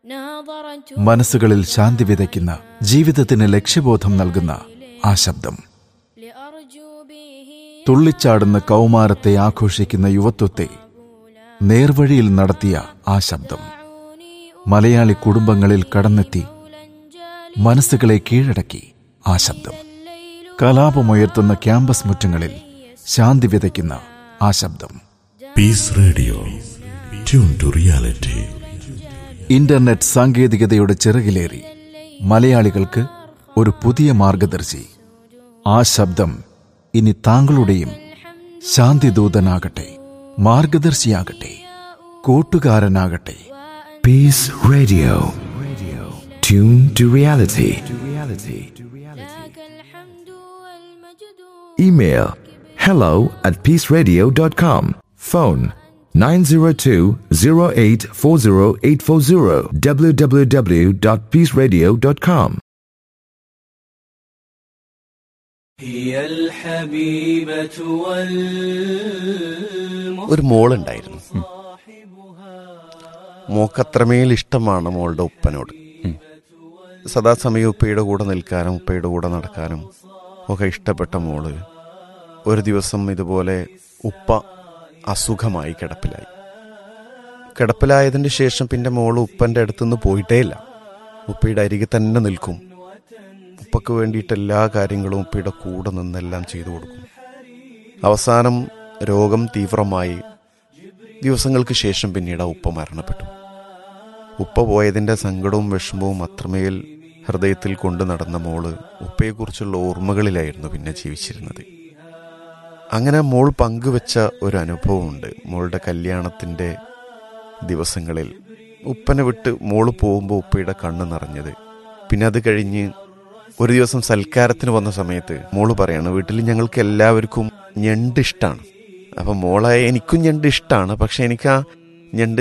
മനസ്സുകളിൽ ശാന്തി വിതയ്ക്കുന്ന, ജീവിതത്തിന് ലക്ഷ്യബോധം നൽകുന്ന ആ ശബ്ദം. തുള്ളിച്ചാടുന്ന കൗമാരത്തെ ആഘോഷിക്കുന്ന യുവത്വത്തെ നേർവഴിയിൽ നടത്തിയ ആ ശബ്ദം. മലയാളി കുടുംബങ്ങളിൽ കടന്നെത്തി മനസ്സുകളെ കീഴടക്കി ആ ശബ്ദം. കലാപമുയർത്തുന്ന ക്യാമ്പസ് മുറ്റങ്ങളിൽ ശാന്തി വിതയ്ക്കുന്ന ആ ശബ്ദം. Piece radio, tune to reality. Internet സാങ്കേതികതയുടെ ചിറകിലേറി മലയാളികൾക്ക് ഒരു പുതിയ മാർഗദർശി. ആ ശബ്ദം ഇനി താങ്കളുടെയും ശാന്തിദൂതനാകട്ടെ, മാർഗദർശിയാകട്ടെ, കൂട്ടുകാരനാകട്ടെ. Piece radio, tune to reality. Email hello@peaceradio.com. Phone 902-0840-840 www.peaceradio.com. ഒരു മോളുണ്ടായിരുന്നു. മോക്കത്രമേൽ ഇഷ്ടമാണ് മോളുടെ ഉപ്പനോട്. സദാസമയം ഉപ്പയുടെ കൂടെ നിൽക്കാനും ഉപ്പയുടെ കൂടെ നടക്കാനും ഒക്കെ ഇഷ്ടപ്പെട്ട മോള് ഒരു ദിവസം ഇതുപോലെ ഉപ്പ അസുഖമായി കിടപ്പിലായി. കിടപ്പിലായതിന് ശേഷം പിന്നെ മോള് ഉപ്പൻ്റെ അടുത്തുനിന്ന് പോയിട്ടേയില്ല. ഉപ്പയുടെ അരികെ തന്നെ നിൽക്കും. ഉപ്പക്ക് വേണ്ടിയിട്ട് എല്ലാ കാര്യങ്ങളും ഉപ്പയുടെ കൂടെ നിന്നെല്ലാം ചെയ്തു കൊടുക്കും. അവസാനം രോഗം തീവ്രമായി. ദിവസങ്ങൾക്ക് ശേഷം പിന്നീട് ഉപ്പ മരണപ്പെട്ടു. ഉപ്പ പോയതിൻ്റെ സങ്കടവും വിഷമവും അത്രമേൽ ഹൃദയത്തിൽ കൊണ്ടു നടന്ന മോള് ഉപ്പയെക്കുറിച്ചുള്ള ഓർമ്മകളിലായിരുന്നു പിന്നെ ജീവിച്ചിരുന്നത്. അങ്ങനെ മോൾ പങ്കുവെച്ച ഒരു അനുഭവമുണ്ട്. മോളുടെ കല്യാണത്തിൻ്റെ ദിവസങ്ങളിൽ ഉപ്പനെ വിട്ട് മോള് പോകുമ്പോൾ ഉപ്പയുടെ കണ്ണ് നിറഞ്ഞത്. പിന്നെ അത് കഴിഞ്ഞ് ഒരു ദിവസം സൽക്കാരത്തിന് വന്ന സമയത്ത് മോള് പറയാണ്, വീട്ടിൽ ഞങ്ങൾക്ക് എല്ലാവർക്കും ഞണ്ട് ഇഷ്ടമാണ്. അപ്പം മോളായ എനിക്കും ഞണ്ട് ഇഷ്ടമാണ്, പക്ഷെ എനിക്ക് ആ ഞണ്ട്